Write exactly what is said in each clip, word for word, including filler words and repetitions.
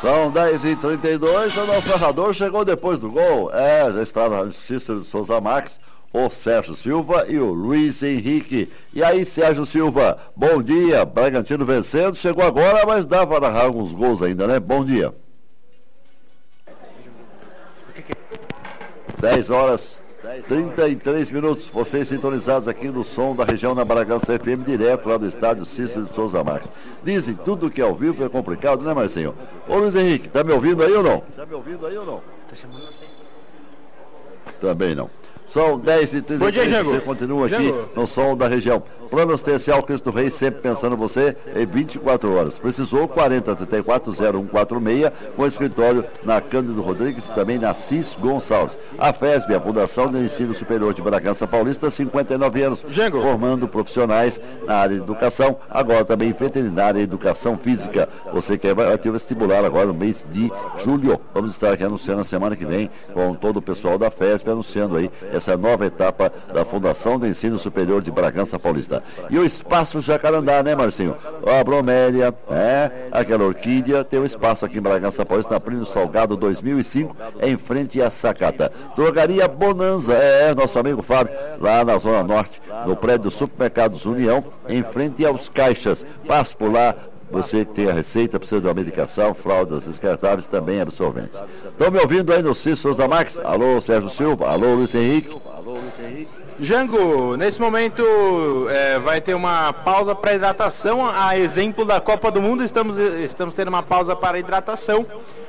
São dez e trinta e dois, o nosso narrador chegou depois do gol. É, já está na Cícero de Souza Marques, o Sérgio Silva e o Luiz Henrique. E aí, Sérgio Silva, bom dia. Bragantino vencendo, chegou agora, mas dá para narrar alguns gols ainda, né? Bom dia. dez horas, trinta e três minutos. Vocês sintonizados aqui no som da região na Bragança F M, direto lá do estádio Cícero de Souza Marques. Dizem tudo que é ao vivo é complicado, né, Marcinho? Ô, Luiz Henrique, tá me ouvindo aí ou não? Tá me ouvindo aí ou não? Tá chamando você. Também não. São dez e trinta e três, você continua aqui Jango. No som da região. Plano Assistencial Cristo Rei, sempre pensando em você, em vinte e quatro horas. Precisou, quarenta, trinta e quatro, zero um quatro seis, com escritório na Cândido Rodrigues e também na Cis Gonçalves. A FESB, a Fundação de Ensino Superior de Bragança Paulista, cinquenta e nove anos, Jango. Formando profissionais na área de educação, agora também veterinária e educação física. Você que vai ter vestibular agora no mês de julho. Vamos estar aqui anunciando a semana que vem, com todo o pessoal da FESB, anunciando aí essa nova etapa da Fundação de Ensino Superior de Bragança Paulista. E o Espaço Jacarandá, né, Marcinho? A bromélia, é, aquela orquídea, tem um espaço aqui em Bragança Paulista, na Plínio Salgado dois mil e cinco, em frente à Sacata. Drogaria Bonanza, é, nosso amigo Fábio, lá na Zona Norte, no prédio dos Supermercados União, em frente aos caixas. Passe por lá. Você que tem a receita, precisa de uma medicação, fraldas descartáveis, também absorventes. Estão me ouvindo aí no Cícero Souza Marques? Alô, Sérgio Silva. Alô, Luiz Henrique. Alô, Luiz Henrique. Jango, nesse momento é, vai ter uma pausa para hidratação. A exemplo da Copa do Mundo, estamos, estamos tendo uma pausa para hidratação.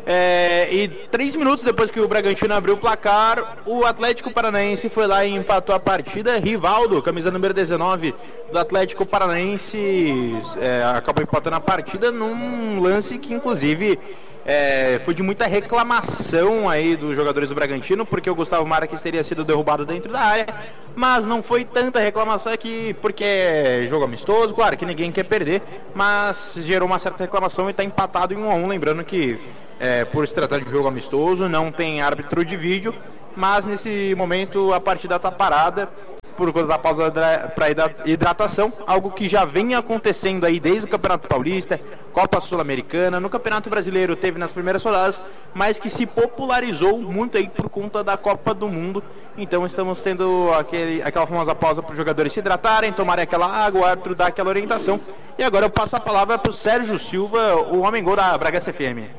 É, e três minutos depois que o Bragantino abriu o placar, o Atlético Paranaense foi lá e empatou a partida. Rivaldo, camisa número dezenove do Atlético Paranaense, é, acabou empatando a partida num lance que inclusive é, foi de muita reclamação aí dos jogadores do Bragantino, porque o Gustavo Marques teria sido derrubado dentro da área, mas não foi tanta reclamação aqui, porque é jogo amistoso, claro que ninguém quer perder, mas gerou uma certa reclamação e está empatado em um a um, lembrando que É, por se tratar de jogo amistoso, não tem árbitro de vídeo, mas nesse momento a partida está parada por conta da pausa para hidratação, algo que já vem acontecendo aí desde o Campeonato Paulista, Copa Sul-Americana, no Campeonato Brasileiro teve nas primeiras rodadas, mas que se popularizou muito aí por conta da Copa do Mundo. Então estamos tendo aquele, aquela famosa pausa para os jogadores se hidratarem, tomarem aquela água, o árbitro dá aquela orientação. E agora eu passo a palavra para o Sérgio Silva, o homem gol da Bragança F M.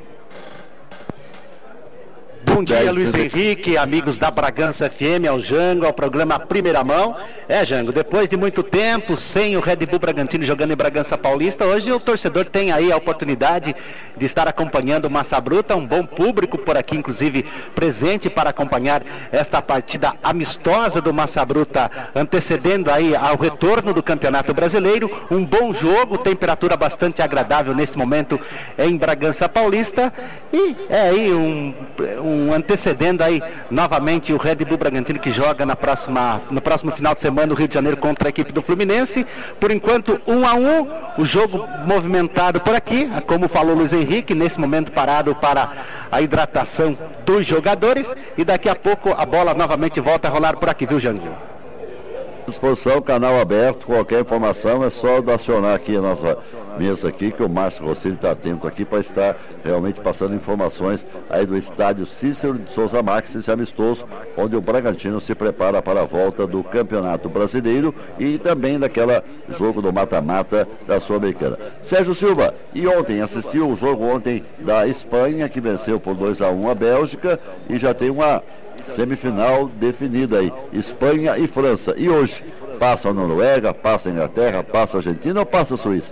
Bom dia, Luiz Henrique, amigos da Bragança F M, ao Jango, ao programa Primeira Mão. É, Jango, depois de muito tempo sem o Red Bull Bragantino jogando em Bragança Paulista, hoje o torcedor tem aí a oportunidade de estar acompanhando o Massa Bruta, um bom público por aqui, inclusive presente para acompanhar esta partida amistosa do Massa Bruta, antecedendo aí ao retorno do Campeonato Brasileiro. Um bom jogo, temperatura bastante agradável nesse momento em Bragança Paulista, e é aí um, um antecedendo aí novamente o Red Bull Bragantino, que joga na próxima, no próximo final de semana no Rio de Janeiro contra a equipe do Fluminense. Por enquanto um a um, o jogo movimentado por aqui, como falou Luiz Henrique, nesse momento parado para a hidratação dos jogadores, e daqui a pouco a bola novamente volta a rolar por aqui, viu, Jango? Disposição, canal aberto, qualquer informação é só acionar aqui a nossa mesa aqui, que o Márcio Rossini está atento aqui para estar realmente passando informações aí do estádio Cícero de Souza Marques, esse amistoso, onde o Bragantino se prepara para a volta do Campeonato Brasileiro e também daquela jogo do mata-mata da Sul-Americana. Sérgio Silva, e ontem, assistiu o jogo ontem da Espanha, que venceu por dois a um a Bélgica, e já tem uma semifinal definida aí, Espanha e França. E hoje, passa a Noruega, passa a Inglaterra, passa a Argentina ou passa a Suíça?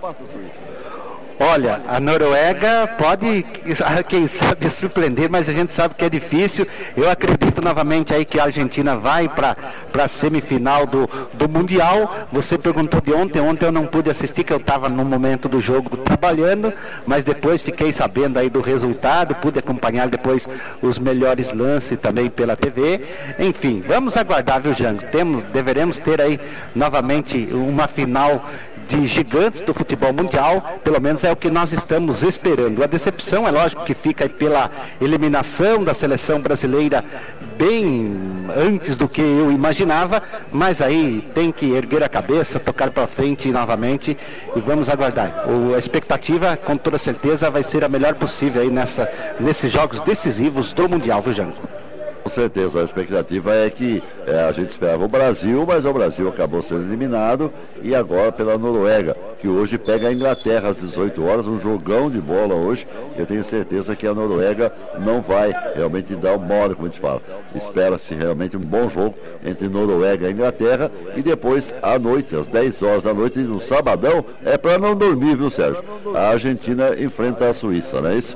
Olha, a Noruega pode, quem sabe, surpreender, mas a gente sabe que é difícil. Eu acredito novamente aí que a Argentina vai para a semifinal do, do Mundial. Você perguntou de ontem, ontem eu não pude assistir, que eu estava no momento do jogo trabalhando, mas depois fiquei sabendo aí do resultado, pude acompanhar depois os melhores lances também pela T V. Enfim, vamos aguardar, viu, Jango? Temos, deveremos ter aí novamente uma final de gigantes do futebol mundial, pelo menos é o que nós estamos esperando. A decepção é lógico que fica pela eliminação da seleção brasileira bem antes do que eu imaginava, mas aí tem que erguer a cabeça, tocar para frente novamente e vamos aguardar. O, a expectativa, com toda certeza, vai ser a melhor possível aí nessa, nesses jogos decisivos do Mundial, viu, Jango? Com certeza, a expectativa é que é, a gente esperava o Brasil, mas o Brasil acabou sendo eliminado e agora pela Noruega, que hoje pega a Inglaterra às dezoito horas, um jogão de bola hoje. Eu tenho certeza que a Noruega não vai realmente dar o mole, como a gente fala. Espera-se realmente um bom jogo entre Noruega e Inglaterra e depois à noite, às dez horas da noite, no sabadão, é para não dormir, viu, Sérgio? A Argentina enfrenta a Suíça, não é isso?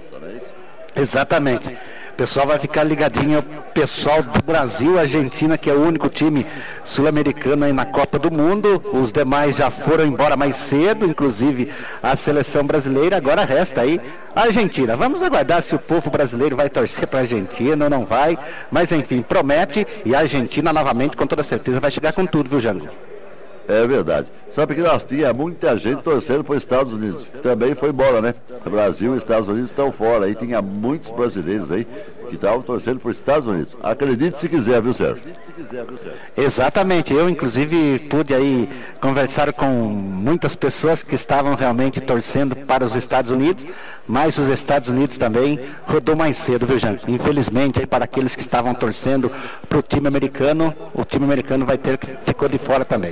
Exatamente. O pessoal vai ficar ligadinho, o pessoal do Brasil, Argentina, que é o único time sul-americano aí na Copa do Mundo. Os demais já foram embora mais cedo, inclusive a seleção brasileira. Agora resta aí a Argentina. Vamos aguardar se o povo brasileiro vai torcer para a Argentina ou não vai. Mas enfim, promete, e a Argentina novamente, com toda certeza, vai chegar com tudo, viu, Jango? É verdade. Sabe que nós tinha muita gente torcendo para os Estados Unidos. Também foi embora, né? O Brasil e os Estados Unidos estão fora. Aí tinha muitos brasileiros aí que estavam torcendo para os Estados Unidos. Acredite se quiser, viu, Sérgio? Exatamente. Eu, inclusive, pude aí conversar com muitas pessoas que estavam realmente torcendo para os Estados Unidos, mas os Estados Unidos também rodou mais cedo, viu, Jean? Infelizmente, aí, para aqueles que estavam torcendo para o time americano, o time americano vai ter que ficou de fora também.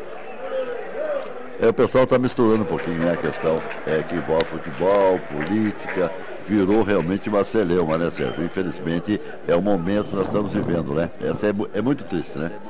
É, o pessoal está misturando um pouquinho, né, a questão é, que envolve futebol, política, virou realmente uma celeuma, né, Sérgio? Infelizmente é o momento que nós estamos vivendo, né? Essa é, é muito triste, né?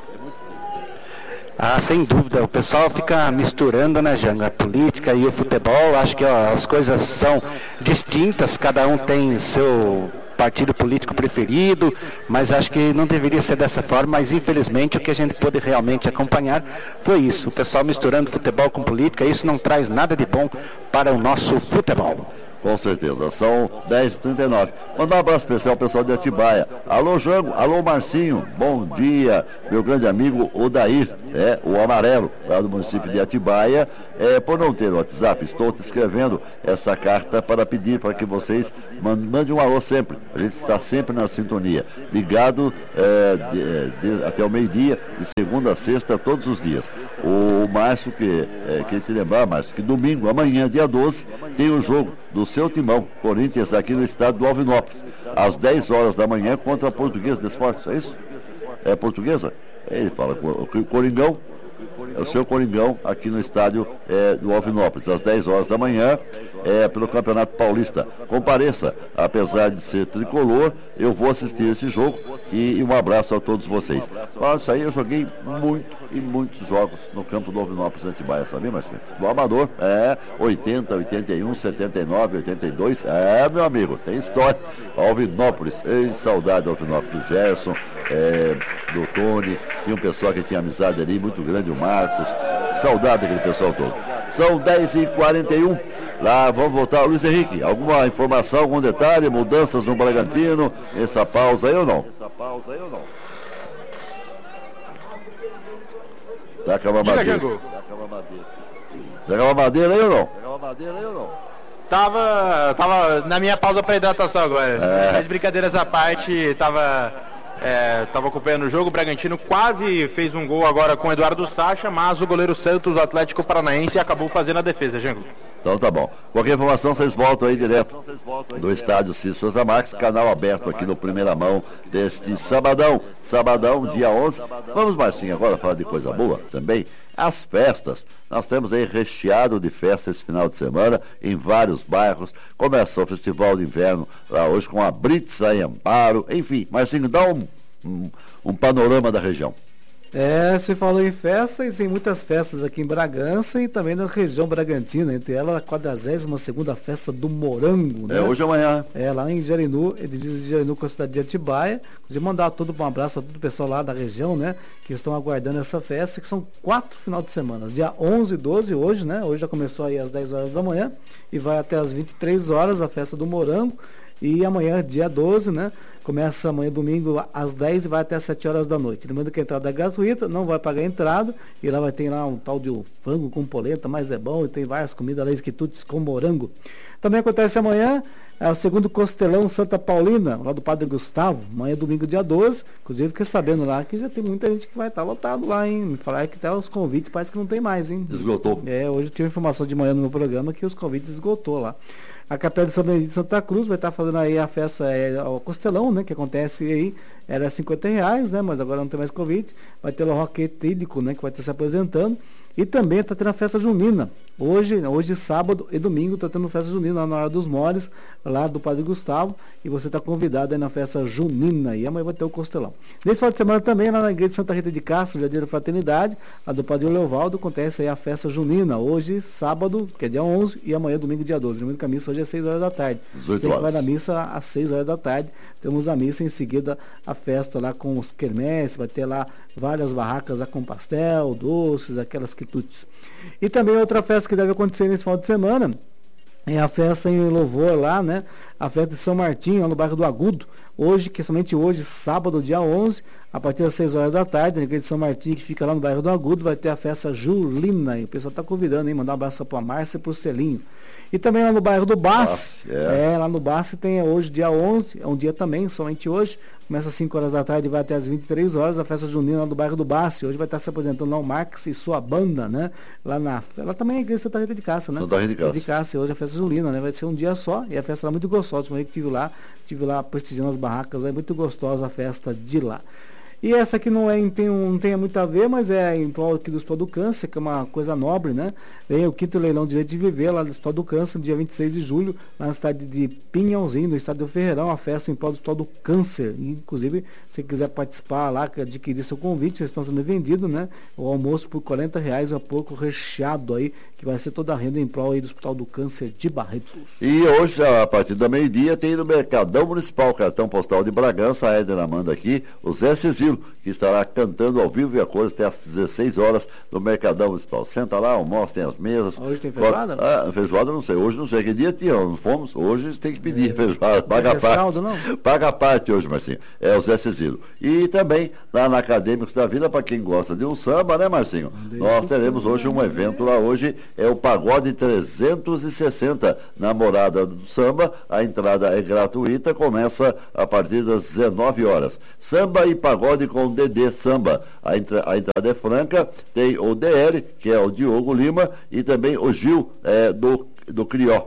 Ah, sem dúvida, o pessoal fica misturando, né, Janga, a política e o futebol. Acho que ó, as coisas são distintas, cada um tem seu partido político preferido, mas acho que não deveria ser dessa forma, mas infelizmente o que a gente pôde realmente acompanhar foi isso, o pessoal misturando futebol com política. Isso não traz nada de bom para o nosso futebol. Com certeza, são dez e trinta e nove. Mandar um abraço especial ao pessoal de Atibaia. Alô, Jango, alô, Marcinho, bom dia, meu grande amigo Odair, é, o amarelo, lá do município de Atibaia. É, por não ter o WhatsApp, estou te escrevendo essa carta para pedir para que vocês mandem um alô sempre. A gente está sempre na sintonia, ligado é, de, de, até o meio-dia, de segunda a sexta, todos os dias. O Márcio, que é, queria te lembrar, Márcio, que domingo, amanhã, dia doze, tem o jogo do seu timão, Corinthians, aqui no estado do Alvinópolis, às dez horas da manhã, contra a Portuguesa de Esportes, é isso? É portuguesa? Ele fala, Coringão, é o seu Coringão, aqui no estádio é, do Alvinópolis, às dez horas da manhã, é, pelo Campeonato Paulista. Compareça, apesar de ser tricolor, eu vou assistir esse jogo e, e um abraço a todos vocês. Olha, isso aí eu joguei muito e muitos jogos no campo do Alvinópolis Atibaia, sabia, Marcelo? Do Amador, é, oitenta, oitenta e um, setenta e nove, oitenta e dois, é, meu amigo, tem história. Alvinópolis, ei, saudade do Alvinópolis, do Gerson, é, do Tony, tinha um pessoal que tinha amizade ali, muito grande, o Marcos, saudade daquele pessoal todo. São dez e quarenta e um, lá vamos voltar. Luiz Henrique, alguma informação, algum detalhe, mudanças no Bragantino, essa pausa aí ou não? Essa pausa aí ou não? Tá com a mamadeira. Tá com a mamadeira. Tá com a mamadeira aí ou não? Tá com a mamadeira aí ou não? Tava, tava na minha pausa para hidratação agora. É. Mas brincadeiras à parte, tava, é, tava acompanhando o jogo. O Bragantino quase fez um gol agora com o Eduardo Sacha, mas o goleiro Santos do Atlético Paranaense acabou fazendo a defesa, Jango. Então tá bom. Qualquer informação, vocês voltam aí direto do estádio Cícero Souza Marques, canal aberto aqui no Primeira Mão deste sabadão. Sabadão, dia onze. Vamos, Marcinho, agora falar de coisa boa também. As festas. Nós temos aí recheado de festas esse final de semana em vários bairros. Começa o Festival de Inverno lá hoje com a Brits em Amparo. Enfim, Marcinho, dá um, um, um panorama da região. É, você falou em festa e tem muitas festas aqui em Bragança e também na região Bragantina, entre elas a quadragésima segunda festa do Morango, né? É hoje ou amanhã. É, lá em Jarinu, divisa de Jarinu com a cidade de Atibaia. Inclusive mandar todo um abraço a todo o pessoal lá da região, né? Que estão aguardando essa festa, que são quatro final de semana, dia onze e doze hoje, né? Hoje já começou aí às dez horas da manhã e vai até às vinte e três horas a festa do Morango. E amanhã, dia doze, né? Começa amanhã domingo às dez e vai até às sete horas da noite. Lembrando que a entrada é gratuita, não vai pagar a entrada, e lá vai ter lá um tal de frango com polenta, mas é bom, e tem várias comidas lá, quitutes com morango. Também acontece amanhã é o segundo Costelão Santa Paulina, lá do Padre Gustavo, amanhã domingo dia doze, inclusive fiquei sabendo lá que já tem muita gente que vai estar lotado lá, hein? Me falaram que até os convites parece que não tem mais, hein? Esgotou. É, hoje eu tive informação de manhã no meu programa que os convites esgotou lá. A Capela de São Benedito de Santa Cruz vai estar fazendo aí a festa, é, o Costelão, né, que acontece aí, era cinquenta reais, né, mas agora não tem mais convite. Vai ter o Rock Etílico, né, que vai estar se apresentando. E também está tendo a festa junina. Hoje, hoje sábado e domingo está tendo festa junina lá na Hora dos Mores, lá do Padre Gustavo. E você está convidado aí na festa junina. E amanhã vai ter o Costelão. Nesse final de semana também, lá na Igreja de Santa Rita de Castro, Jardim da Fraternidade, lá do Padre Leovaldo, acontece aí a festa junina. Hoje, sábado, que é dia onze, e amanhã, domingo, dia doze. Lembrando que a missa hoje é seis horas da tarde. dezoito Você horas. vai na missa às seis horas da tarde. Temos a missa, em seguida a festa lá com os quermesses, vai ter lá várias barracas lá com pastel, doces, aquelas quitutes. E também outra festa que deve acontecer nesse final de semana é a festa em louvor lá, né? A festa de São Martinho, lá no bairro do Agudo. Hoje, que é somente hoje, sábado, dia onze, a partir das seis horas da tarde, na igreja de São Martinho, que fica lá no bairro do Agudo, vai ter a festa julina. E o pessoal está convidando, hein? Mandar um abraço para a Márcia e para o Celinho. E também lá no bairro do Bassi, é. é, lá no Bassi tem hoje, dia onze, é um dia também, somente hoje, começa às cinco horas da tarde e vai até às vinte e três horas, a festa junina lá do bairro do Bassi. Hoje vai estar se apresentando lá o Marx e sua banda, né? Lá na, lá também é a igreja Santa Rita de Cássia, né? Santa Rita de Cássia. de Cássia, hoje é a festa junina, né? Vai ser um dia só, e a festa lá é muito gostosa, como eu estive lá, estive lá prestigiando as barracas, é muito gostosa a festa de lá. E essa aqui não, é, tem, não tem muito a ver, mas é em prol aqui do Hospital do Câncer, que é uma coisa nobre, né? Vem o quinto leilão de Direito de Viver lá do Hospital do Câncer, no dia vinte e seis de julho, lá na cidade de Pinhalzinho, no estado do Ferreirão, a festa em prol do Hospital do Câncer. E, inclusive, se você quiser participar lá, adquirir seu convite, eles estão sendo vendidos, né? O almoço por quarenta reais a pouco, recheado aí, que vai ser toda a renda em prol aí do Hospital do Câncer de Barretos. E hoje, a partir da meio-dia, tem no Mercadão Municipal, cartão postal de Bragança, a Edna manda aqui, o Zé Cecílio, que estará cantando ao vivo e a cores até às dezesseis horas no Mercadão Municipal. Senta lá, almoça, tem as mesas. Hoje tem feijoada? Ah, feijoada não sei, hoje não sei, que dia tinha, não fomos, hoje tem que pedir é. feijoada, paga a parte. Rescaldo, não? Paga a parte hoje, Marcinho, é o Zé Cecílio. E também, lá na Acadêmicos da Vila, para quem gosta de um samba, né, Marcinho? Nós teremos hoje um evento lá, hoje é o Pagode trezentos e sessenta, na Morada do Samba, a entrada é gratuita, começa a partir das dezenove horas. Samba e pagode com Dedê Samba. A, entra, a entrada é franca, tem o D L, que é o Diogo Lima, e também o Gil, é, do, do Crió.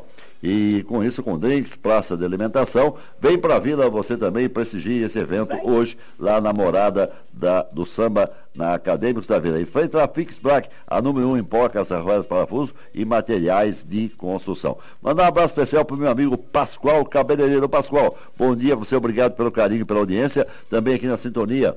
E com isso, com drinks, praça de alimentação, vem para a Vila, você também prestigia esse evento hoje, lá na Morada da, do Samba, na Acadêmicos da Vila. Em frente à Fix Black, a número um em porcas, arroias, parafusos e materiais de construção. Mandar um abraço especial para o meu amigo Pascoal, cabeleireiro Pascoal. Bom dia para você, obrigado pelo carinho, pela audiência. Também aqui na sintonia.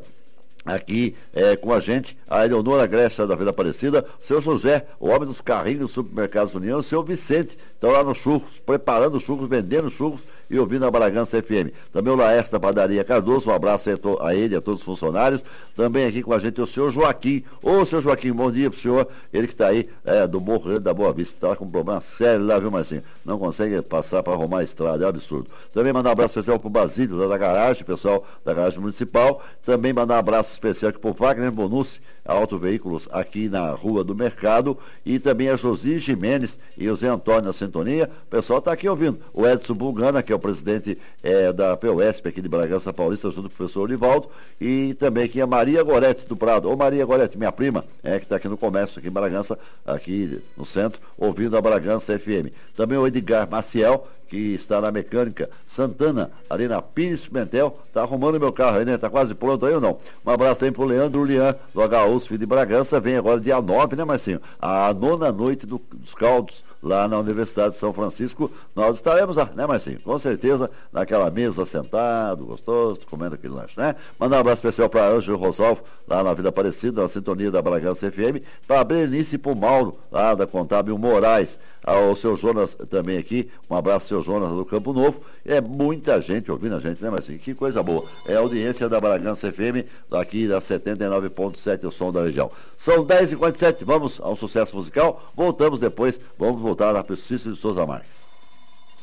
Aqui é, com a gente, a Eleonora Grecha da Vila Aparecida, o seu José, o homem dos carrinhos do Supermercados União, o seu Vicente, estão lá no churros, preparando churros, vendendo churros e ouvindo a Bragança F M. Também o Laércio da Padaria Cardoso, um abraço a ele e a todos os funcionários. Também aqui com a gente o senhor Joaquim. Ô, senhor Joaquim, bom dia pro senhor. Ele que está aí é, do Morro da Boa Vista, está com um problema sério lá, viu, Marcinho? Não consegue passar para arrumar a estrada, é um absurdo. Também mandar um abraço especial pro Basílio, lá da garagem, pessoal da garagem municipal. Também mandar um abraço especial aqui pro Wagner Bonucci, Auto Veículos, aqui na Rua do Mercado. E também a Josi Jimenez e o Zé Antônio na sintonia. O pessoal está aqui ouvindo. O Edson Bulgana, que é o presidente é, da P O S P aqui de Bragança Paulista, junto com o professor Olivaldo. E também aqui a Maria Gorete do Prado. Ô Maria Gorete, minha prima, é, que está aqui no comércio, aqui em Bragança, aqui no centro, ouvindo a Bragança F M. Também o Edgar Maciel, que está na Mecânica Santana, ali na Pires Pimentel, está arrumando meu carro aí, né? Está quase pronto aí ou não? Um abraço também pro Leandro Lian, do H U S F de Bragança, vem agora dia nove, né, Marcinho? A nona noite do, dos caldos, lá na Universidade de São Francisco, nós estaremos lá, né, Marcinho? Com certeza, naquela mesa sentado, gostoso, comendo aquele lanche, né? Mandar um abraço especial para Ângelo Rosalvo, lá na Vida Aparecida, na sintonia da Bragança F M, para a Berenice e para o Mauro, lá da Contábil Moraes, ao seu Jonas também aqui, um abraço, seu Jonas do Campo Novo. É muita gente ouvindo a gente, né, Marcinho? Que coisa boa. É a audiência da Bragança F M, aqui da setenta e nove ponto sete, o som da região. São dez e quarenta e sete, vamos ao sucesso musical, voltamos depois, vamos voltar lá para o Cícero de Souza Marques.